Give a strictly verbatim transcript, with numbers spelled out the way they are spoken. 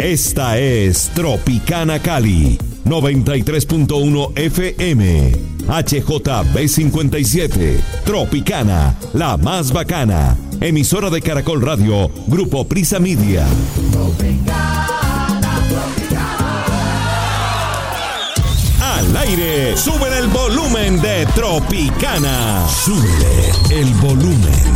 Esta es Tropicana Cali, noventa y tres punto uno F M, H J B cincuenta y siete, Tropicana, la más bacana, emisora de Caracol Radio, Grupo Prisa Media. Tropicana, Tropicana. Al aire, suben el volumen de Tropicana. Sube el volumen.